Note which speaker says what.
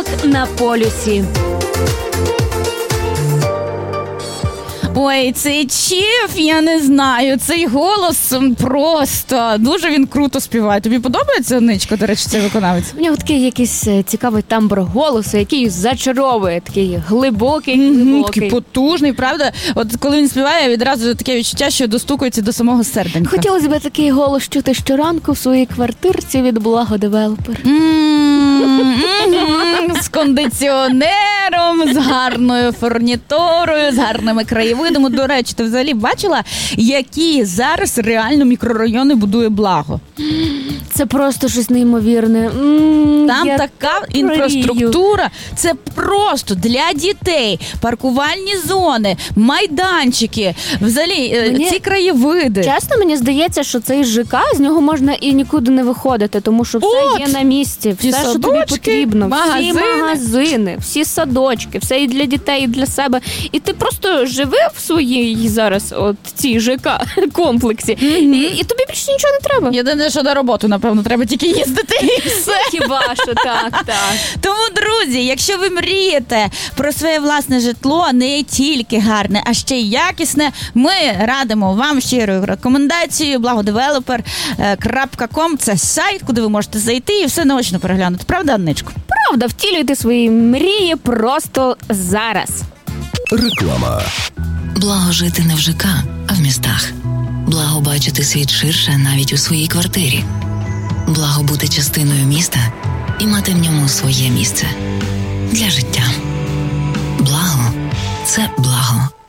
Speaker 1: Ранок на полюсі.
Speaker 2: Ой, цей Чіф, я не знаю, цей голос просто, дуже він круто співає. Тобі подобається, Ничко, до речі, цей виконавець?
Speaker 1: У нього такий якийсь цікавий тембр голосу, який зачаровує, такий глибокий.
Speaker 2: Такий потужний, правда? От коли він співає, відразу таке відчуття, що достукується до самого серденька.
Speaker 1: Хотілося б такий голос чути щоранку в своїй квартирці від Благодевелопер.
Speaker 2: З кондиціонером, з гарною фурнітурою, з гарними краєвидами. До речі, ти взагалі бачила, які зараз реально мікрорайони будує Благо?
Speaker 1: Це просто щось неймовірне.
Speaker 2: Там така інфраструктура, це просто для дітей, паркувальні зони, майданчики, взагалі ці краєвиди.
Speaker 1: Чесно, мені здається, що цей ЖК, з нього можна і нікуди не виходити, тому що все є на місці, все, що тобі потрібно, всі магазини, всі садочки, все і для дітей, і для себе. І ти просто живи в своїй зараз от цій ЖК-комплексі, і тобі більше нічого не треба.
Speaker 2: Єдине, що на роботу, напевно, треба тільки їздити і все.
Speaker 1: Хіба що, так.
Speaker 2: Тому, друзі, якщо ви мрієте про своє власне житло, не тільки гарне, а ще й якісне, ми радимо вам щирою рекомендацією blagodeveloper.com. Це сайт, куди ви можете зайти і все наочно переглянути. Правда, Анничко?
Speaker 1: Правда, втілюйте свої мрії просто зараз.
Speaker 3: Реклама.
Speaker 4: Благо жити не в ЖК, а в містах. Благо бачити світ ширше навіть у своїй квартирі. Благо бути частиною міста і мати в ньому своє місце. Для життя. Благо – це благо.